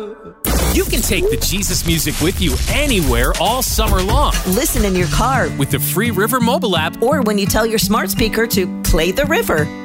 You can take the Jesus music with you anywhere all summer long. Listen in your car with the free River mobile app, or when you tell your smart speaker to play the river.